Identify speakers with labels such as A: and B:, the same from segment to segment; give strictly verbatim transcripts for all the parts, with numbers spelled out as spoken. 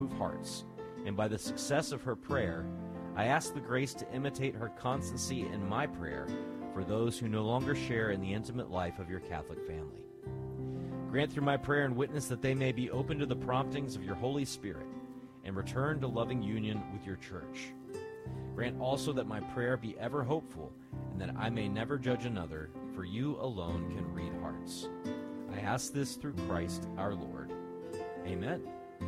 A: move hearts, and by the success of her prayer, I ask the grace to imitate her constancy in my prayer for those who no longer share in the intimate life of your Catholic family. Grant through my prayer and witness that they may be open to the promptings of your Holy Spirit and return to loving union with your church. Grant also that my prayer be ever hopeful and that I may never judge another, for you alone can read hearts. I ask this through Christ our Lord. Amen.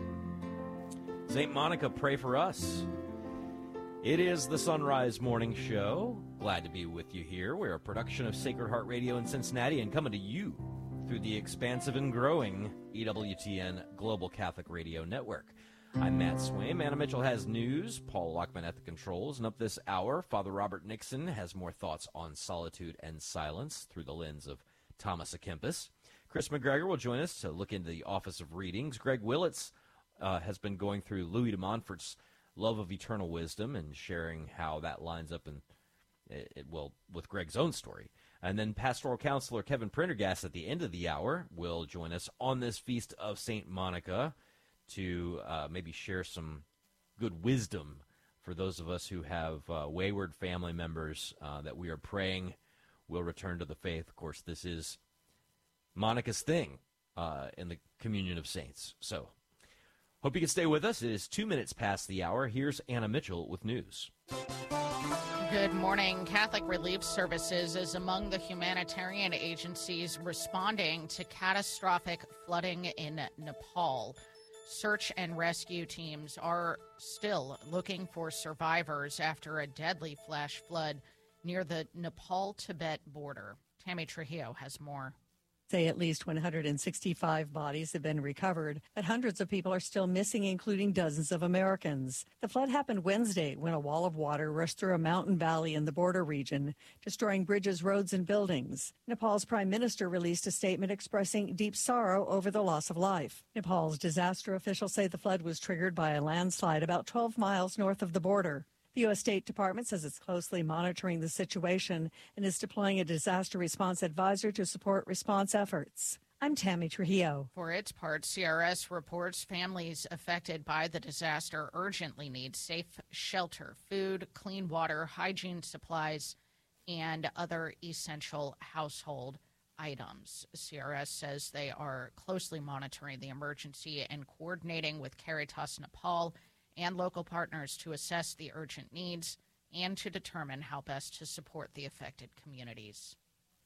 A: Saint Monica, pray for us. It is the Sunrise Morning Show. Glad to be with you here. We're a production of Sacred Heart Radio in Cincinnati and coming to you through the expansive and growing E W T N Global Catholic Radio Network. I'm Matt Swaim. Anna Mitchell has news. Paul Lockman at the controls. And up this hour, Father Robert Nixon has more thoughts on solitude and silence through the lens of Thomas à Kempis. Chris McGregor will join us to look into the Office of Readings. Greg Willits uh, has been going through Louis de Montfort's Love of Eternal Wisdom and sharing how that lines up in, it, it, well, with Greg's own story. And then Pastoral Counselor Kevin Prendergast at the end of the hour will join us on this feast of Saint Monica to uh, maybe share some good wisdom for those of us who have uh, wayward family members uh, that we are praying will return to the faith. Of course, this is Monica's thing uh, in the Communion of Saints. So, hope you can stay with us. It is two minutes past the hour. Here's Anna Mitchell with news.
B: Good morning. Catholic Relief Services is among the humanitarian agencies responding to catastrophic flooding in Nepal. Search and rescue teams are still looking for survivors after a deadly flash flood near the Nepal-Tibet border. Tammy Trujillo has more.
C: Say at least one hundred sixty-five bodies have been recovered, but hundreds of people are still missing, including dozens of Americans. The flood happened Wednesday when a wall of water rushed through a mountain valley in the border region, destroying bridges, roads, and buildings. Nepal's prime minister released a statement expressing deep sorrow over the loss of life. Nepal's disaster officials say the flood was triggered by a landslide about twelve miles north of the border. The U S State Department says it's closely monitoring the situation and is deploying a disaster response advisor to support response efforts. I'm Tammy Trujillo.
B: For its part, C R S reports families affected by the disaster urgently need safe shelter, food, clean water, hygiene supplies, and other essential household items. C R S says they are closely monitoring the emergency and coordinating with Caritas Nepal and local partners to assess the urgent needs and to determine how best to support the affected communities.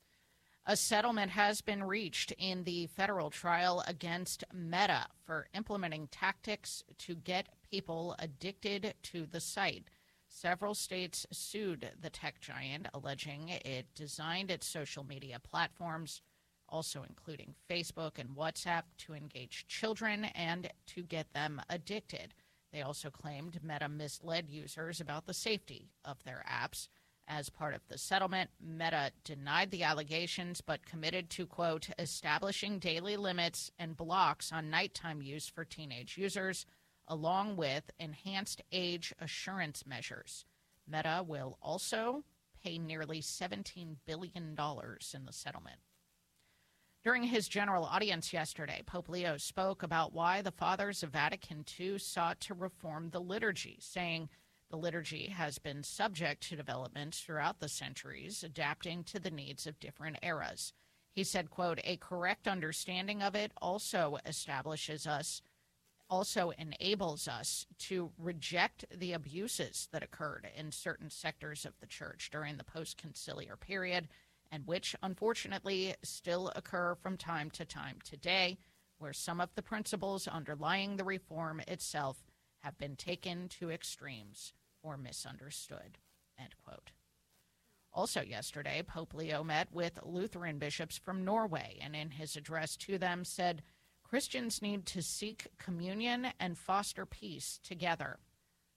B: A settlement has been reached in the federal trial against Meta for implementing tactics to get people addicted to the site. Several states sued the tech giant, alleging it designed its social media platforms, also including Facebook and WhatsApp, to engage children and to get them addicted. They also claimed Meta misled users about the safety of their apps. As part of the settlement, Meta denied the allegations but committed to, quote, establishing daily limits and blocks on nighttime use for teenage users, along with enhanced age assurance measures. Meta will also pay nearly seventeen billion dollars in the settlement. During his general audience yesterday, Pope Leo spoke about why the Fathers of Vatican two sought to reform the liturgy, saying the liturgy has been subject to developments throughout the centuries, adapting to the needs of different eras. He said, quote, a correct understanding of it also establishes us, also enables us to reject the abuses that occurred in certain sectors of the church during the post-conciliar period, and which, unfortunately, still occur from time to time today, where some of the principles underlying the reform itself have been taken to extremes or misunderstood, end quote. Also yesterday, Pope Leo met with Lutheran bishops from Norway, and in his address to them said, Christians need to seek communion and foster peace together.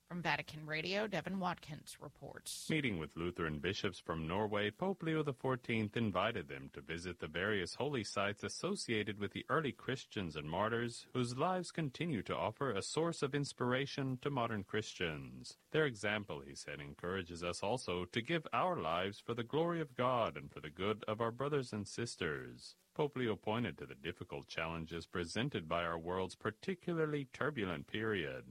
B: From Vatican Radio, Devin Watkins reports.
D: Meeting with Lutheran bishops from Norway, Pope Leo the fourteenth invited them to visit the various holy sites associated with the early Christians and martyrs, whose lives continue to offer a source of inspiration to modern Christians. Their example, he said, encourages us also to give our lives for the glory of God and for the good of our brothers and sisters. Pope Leo pointed to the difficult challenges presented by our world's particularly turbulent period.